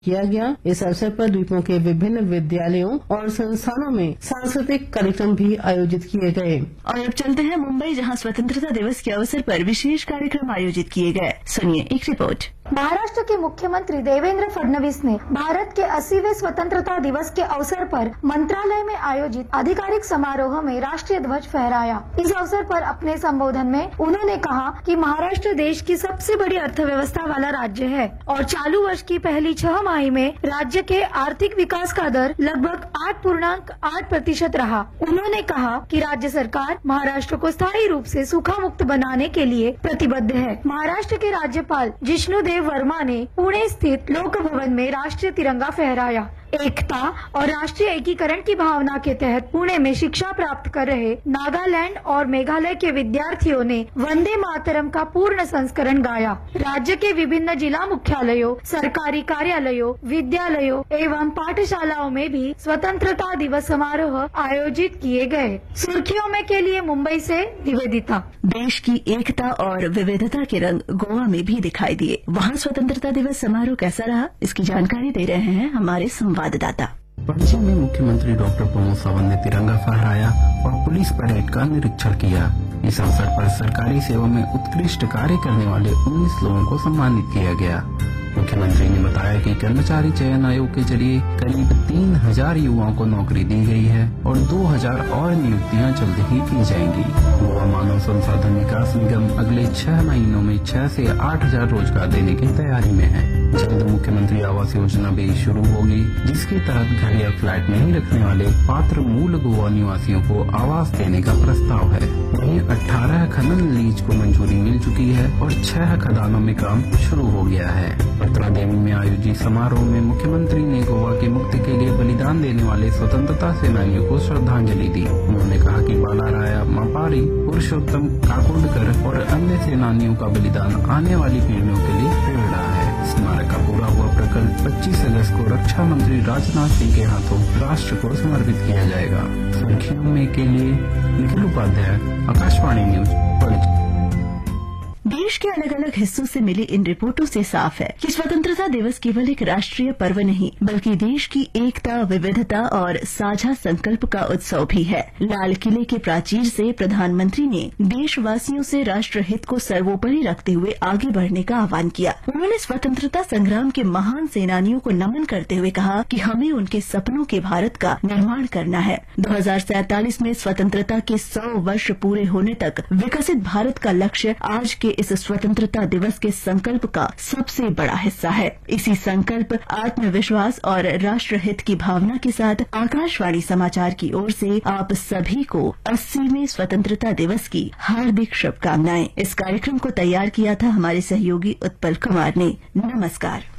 किया गया। इस अवसर पर द्वीपों के विभिन्न विद्यालयों और संस्थानों में सांस्कृतिक कार्यक्रम भी आयोजित किए गए। और अब चलते हैं मुंबई, जहां स्वतंत्रता दिवस के अवसर पर विशेष कार्यक्रम आयोजित किए गए। सुनिए एक रिपोर्ट। महाराष्ट्र के मुख्यमंत्री देवेंद्र फडणवीस ने भारत के 80वें स्वतंत्रता दिवस के अवसर पर मंत्रालय में आयोजित आधिकारिक समारोह में राष्ट्रीय ध्वज फहराया। इस अवसर पर अपने संबोधन में उन्होंने कहा कि महाराष्ट्र देश की सबसे बड़ी अर्थव्यवस्था वाला राज्य है और चालू वर्ष की पहली 6 माह में राज्य के आर्थिक विकास का दर लगभग 8.8% रहा। उन्होंने कहा कि राज्य सरकार महाराष्ट्र को स्थायी रूप से सूखा मुक्त बनाने के लिए प्रतिबद्ध है। महाराष्ट्र के राज्यपाल जिष्णुदेव वर्मा ने पुणे स्थित लोक भवन में राष्ट्रीय तिरंगा फहराया। एकता और राष्ट्रीय एकीकरण की भावना के तहत पुणे में शिक्षा प्राप्त कर रहे नागालैंड और मेघालय के विद्यार्थियों ने वंदे मातरम का पूर्ण संस्करण गाया। राज्य के विभिन्न जिला मुख्यालयों, सरकारी कार्यालयों, विद्यालयों एवं पाठशालाओं में भी स्वतंत्रता दिवस समारोह आयोजित किए गए। सुर्खियों में के लिए मुंबई से निवेदिता। देश की एकता और विविधता के रंग गोवा में भी दिखाई दिए। वहाँ स्वतंत्रता दिवस समारोह कैसा रहा, इसकी जानकारी दे रहे हैं हमारे संवाददाता। पणजी में मुख्यमंत्री डॉक्टर प्रमोद सावंत ने तिरंगा फहराया और पुलिस परेड का निरीक्षण किया। इस अवसर पर सरकारी सेवा में उत्कृष्ट कार्य करने वाले 19 लोगों को सम्मानित किया गया। मुख्यमंत्री ने बताया कि कर्मचारी चयन आयोग के जरिए करीब 3000 युवाओं को नौकरी दी गई है और 2000 और नियुक्तियां जल्द ही की जाएंगी। गोवा मानव संसाधन विकास निगम अगले 6 महीनों में 6 से 8000 रोजगार देने की तैयारी में है। जल्द मुख्यमंत्री आवास योजना भी शुरू होगी, जिसके तहत घर या फ्लैट नहीं रखने वाले पात्र मूल गोवा निवासियों को आवास देने का प्रस्ताव है। वहीं 18 खनन लीज को मंजूरी मिल चुकी है और 6 खदानों में काम शुरू हो गया है। पत्रादेवी में आयोजित समारोह में मुख्यमंत्री ने गोवा की मुक्ति के लिए बलिदान देने वाले स्वतंत्रता सेनानियों को श्रद्धांजलि दी। उन्होंने कहा कि बालाराया मापारी, पुरुषोत्तम काकोडकर और अन्य सेनानियों का बलिदान आने वाली पीढ़ियों के लिए प्रेरणा है। स्मारक का पूरा हुआ प्रकल्प 25 अगस्त को रक्षा मंत्री राजनाथ सिंह के हाथों राष्ट्र को समर्पित किया जाएगा। सुर्खियों में के लिए निखिल उपाध्याय, आकाशवाणी न्यूज, पणजी। देश के अलग अलग हिस्सों से मिली इन रिपोर्टों से साफ है कि स्वतंत्रता दिवस केवल एक राष्ट्रीय पर्व नहीं, बल्कि देश की एकता, विविधता और साझा संकल्प का उत्सव भी है। लाल किले के प्राचीर से प्रधानमंत्री ने देशवासियों से राष्ट्र हित को सर्वोपरि रखते हुए आगे बढ़ने का आह्वान किया। उन्होंने स्वतंत्रता संग्राम के महान सेनानियों को नमन करते हुए कहा कि हमें उनके सपनों के भारत का निर्माण करना है। 2047 में स्वतंत्रता के 100 वर्ष पूरे होने तक विकसित भारत का लक्ष्य आज के इस स्वतंत्रता दिवस के संकल्प का सबसे बड़ा हिस्सा है। इसी संकल्प, आत्मविश्वास और राष्ट्र हित की भावना के साथ आकाशवाणी समाचार की ओर से आप सभी को 80वें स्वतंत्रता दिवस की हार्दिक शुभकामनाएं। इस कार्यक्रम को तैयार किया था हमारे सहयोगी उत्पल कुमार ने। नमस्कार।